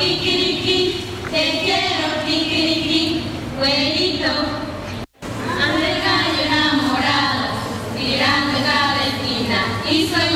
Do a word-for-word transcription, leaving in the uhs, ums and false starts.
kikiriki, te quiero kikiriki, güerito. Ando el gallo enamorado, mirando cada esquina y soy